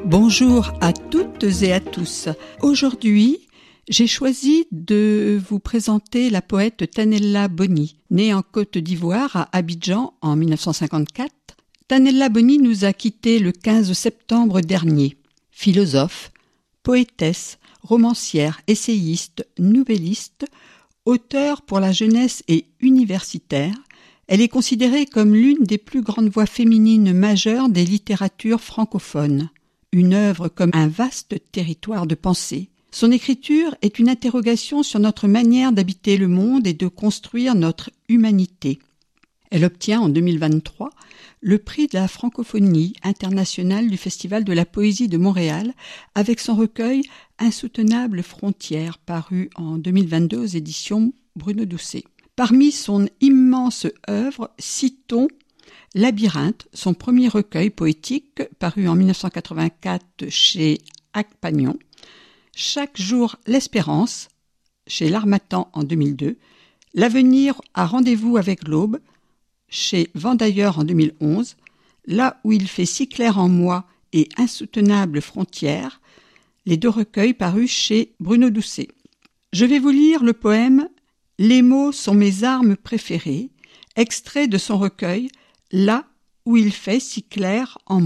Bonjour à toutes et à tous. Aujourd'hui, j'ai choisi de vous présenter la poète Tanella Boni. Née en Côte d'Ivoire à Abidjan en 1954, Tanella Boni nous a quittés le 15 septembre dernier. Philosophe, poétesse, romancière, essayiste, nouvelliste, auteure pour la jeunesse et universitaire, elle est considérée comme l'une des plus grandes voix féminines majeures des littératures francophones. Une œuvre comme un vaste territoire de pensée. Son écriture est une interrogation sur notre manière d'habiter le monde et de construire notre humanité. Elle obtient en 2023 le prix de la francophonie internationale du Festival de la poésie de Montréal avec son recueil Insoutenables frontières paru en 2022 aux éditions Bruno Doucet. Parmi son immense œuvre, citons Labyrinthe, son premier recueil poétique, paru en 1984 chez Agpagnon, Chaque jour l'espérance, chez L'Harmattan en 2002, L'avenir a rendez-vous avec l'aube, chez Vendailleur en 2011, Là où il fait si clair en moi et Insoutenables frontières, les deux recueils parus chez Bruno Doucet. Je vais vous lire le poème « Les mots sont mes armes préférées », extrait de son recueil « Là où il fait si clair en moi ».